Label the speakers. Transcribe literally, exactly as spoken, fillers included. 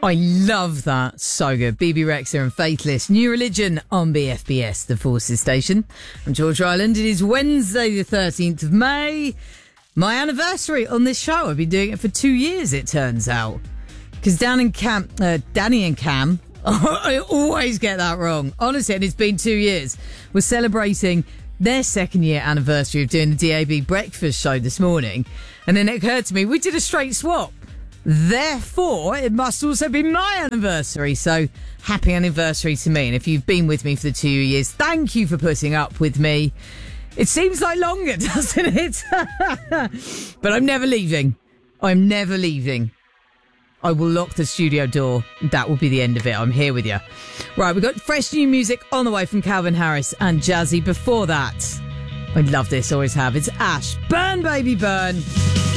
Speaker 1: I love that. So good. B B Rexha and Faithless. New Religion on B F B S, the Forces station. I'm George Ryland. It is Wednesday, the thirteenth of May. My anniversary on this show. I've been doing it for two years, it turns out. Because Dan and Cam, uh, Danny and Cam, I always get that wrong. Honestly, and it's been two years. We're celebrating their second year anniversary of doing the D A B breakfast show this morning. And then it occurred to me, we did a straight swap. Therefore, it must also be my anniversary. So, happy anniversary to me. And if you've been with me for the two years, thank you for putting up with me. It seems like longer, doesn't it? But I'm never leaving. I'm never leaving. I will lock the studio door. That will be the end of it. I'm here with you. Right, we've got fresh new music on the way from Calvin Harris and Jazzy. Before that, I love this, always have. It's Ash. Burn, baby, burn.